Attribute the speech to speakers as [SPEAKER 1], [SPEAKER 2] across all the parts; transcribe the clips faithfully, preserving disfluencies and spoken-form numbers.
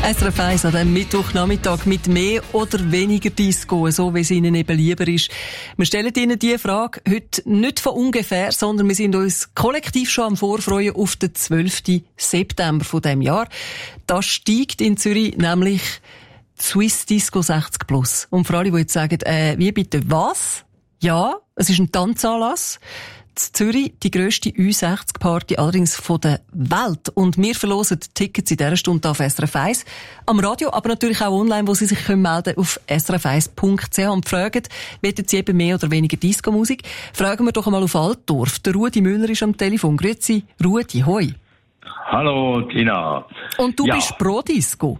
[SPEAKER 1] S R F eins an diesem Mittwochnachmittag mit mehr oder weniger Disco, so wie es Ihnen eben lieber ist. Wir stellen Ihnen diese Frage heute nicht von ungefähr, sondern wir sind uns kollektiv schon am Vorfreuen auf den zwölften September von diesem Jahr. Da steigt in Zürich nämlich Swiss Disco sechzig plus. Und für alle, die jetzt sagen, äh, wie bitte, was? Ja, es ist ein Tanzanlass. In Zürich die grösste Ü sechzig Party allerdings von der Welt. Und wir verlosen Tickets in dieser Stunde auf S R F eins. Am Radio, aber natürlich auch online, wo Sie sich können melden auf s r f eins punkt c h und fragen, wollen Sie eben mehr oder weniger Disco-Musik? Fragen wir doch einmal auf Altdorf. Der Rudi Müller ist am Telefon. Grüezi, Rudi, hoi.
[SPEAKER 2] Hallo, Tina.
[SPEAKER 1] Und du
[SPEAKER 2] ja.
[SPEAKER 1] bist pro Disco?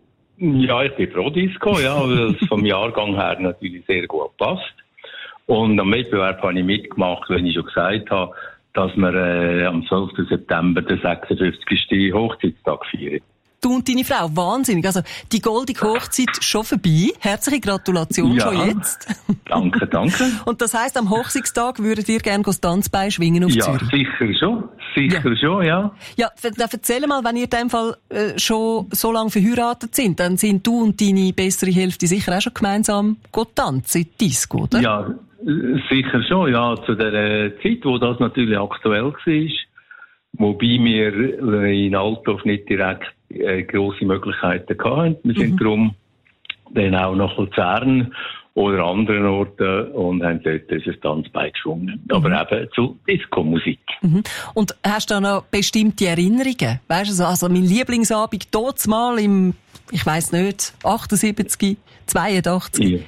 [SPEAKER 2] Ja, ich bin pro Disco, ja, weil es vom Jahrgang her natürlich sehr gut passt. Und am Wettbewerb habe ich mitgemacht, wenn ich schon gesagt habe, dass wir äh, am zwölften September den sechsundfünfzigsten Hochzeitstag feiern.
[SPEAKER 1] Du und deine Frau, wahnsinnig. Also die goldige Hochzeit schon vorbei. Herzliche Gratulation
[SPEAKER 2] ja,
[SPEAKER 1] schon jetzt.
[SPEAKER 2] Danke, danke.
[SPEAKER 1] Und das heisst, am Hochzeitstag würdet ihr gerne das Tanzbein schwingen auf
[SPEAKER 2] ja,
[SPEAKER 1] Zürich?
[SPEAKER 2] Sicher schon, sicher ja. schon, ja.
[SPEAKER 1] Ja, dann erzähl mal, wenn ihr in dem Fall äh, schon so lange verheiratet sind, dann sind du und deine bessere Hälfte sicher auch schon gemeinsam tanzen in Disco, oder?
[SPEAKER 2] Ja, sicher schon, ja. Zu der Zeit, wo das natürlich aktuell war, wobei wir in Altdorf nicht direkt äh, grosse Möglichkeiten hatten. Wir sind mhm. darum dann auch nach Luzern oder anderen Orten und haben dort unser Tanzbein geschwungen. Mhm. Aber eben zu Disco-Musik. Mhm.
[SPEAKER 1] Und hast du da noch bestimmte Erinnerungen? Weißt du, so, also mein Lieblingsabend dort mal im, ich weiss nicht, achtundsiebzig, zweiundachtzig?
[SPEAKER 2] Ja.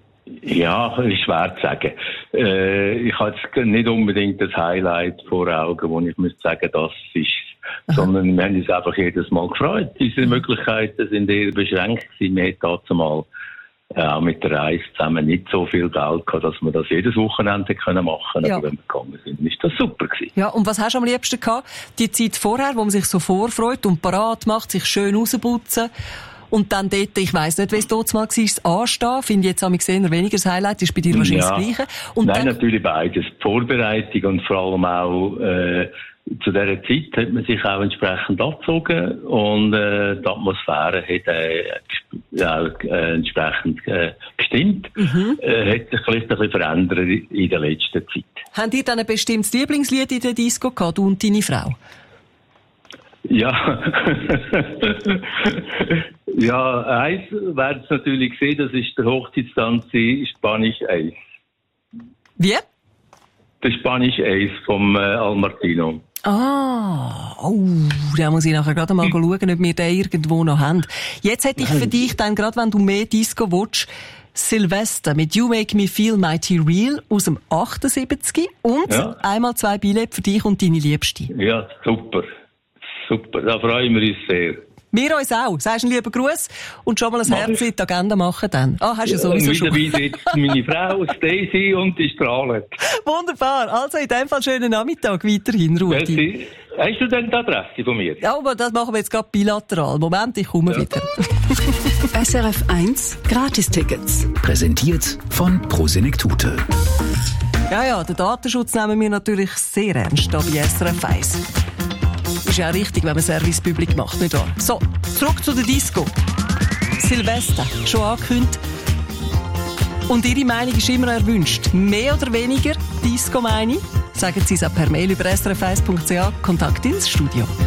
[SPEAKER 2] Ja, ist schwer zu sagen. Äh, ich habe jetzt nicht unbedingt das Highlight vor Augen, wo ich müsste sagen, das ist es. Sondern wir haben uns einfach jedes Mal gefreut. Unsere Möglichkeiten sind eher beschränkt gewesen. Wir hatten dazu mal äh, auch mit der Reise zusammen nicht so viel Geld gehabt, dass wir das jedes Wochenende können machen. Ja. Aber wenn wir gekommen sind, ist das super gewesen.
[SPEAKER 1] Ja, und was hast du am liebsten gehabt? Die Zeit vorher, wo man sich so vorfreut und parat macht, sich schön rausputzen. Und dann dort, ich weiss nicht, wie es dort mal war, das Anstehen, finde ich jetzt, habe ich gesehen, weniger das Highlight, ist bei dir wahrscheinlich ja. das Gleiche. Und
[SPEAKER 2] Nein,
[SPEAKER 1] dann...
[SPEAKER 2] natürlich beides. Die Vorbereitung und vor allem auch, äh, zu dieser Zeit hat man sich auch entsprechend angezogen und, äh, die Atmosphäre hat, äh, auch, äh, entsprechend, äh, gestimmt. Mhm. Äh, hat sich vielleicht ein bisschen verändert in der letzten Zeit.
[SPEAKER 1] Habt ihr dann ein bestimmtes Lieblingslied in der Disco gehabt, du und deine Frau?
[SPEAKER 2] Ja, ja, eins werden Sie natürlich sehen, das ist der Hochzeitstanz Spanisch Ace.
[SPEAKER 1] Wie?
[SPEAKER 2] Der Spanisch Ace vom äh, Al Martino.
[SPEAKER 1] Ah, oh, da muss ich nachher gerade mal schauen, ob wir den irgendwo noch haben. Jetzt hätte ich für dich dann, gerade wenn du mehr Disco willst, Silvester mit You Make Me Feel Mighty Real aus dem achtundsiebzig und ja. einmal zwei Billette für dich und deine Liebste.
[SPEAKER 2] Ja, super. Super, da freuen wir uns sehr.
[SPEAKER 1] Wir uns auch. Sagst einen lieben Gruß und schon mal ein Herz in die Agenda machen dann. Ah, hast du ja sowieso schon.
[SPEAKER 2] Und dabei sitzt meine Frau Stacey und die strahlt.
[SPEAKER 1] Wunderbar. Also in dem Fall schönen Nachmittag weiterhin, Rudi.
[SPEAKER 2] Hast du denn die Adresse von mir?
[SPEAKER 1] Ja, aber das machen wir jetzt gerade bilateral. Moment, ich komme ja. wieder.
[SPEAKER 3] S R F eins Gratistickets.
[SPEAKER 4] Präsentiert von Prosenektute.
[SPEAKER 1] Ja, ja, den Datenschutz nehmen wir natürlich sehr ernst hier bei S R F eins. Ist ja auch richtig, wenn man Service Public macht, nicht wahr? So, zurück zu der Disco. Silvester, schon angekündigt. Und Ihre Meinung ist immer erwünscht. Mehr oder weniger Disco meine ich? Sagen Sie es auch per Mail über s r f eins punkt c h. Kontakt ins Studio.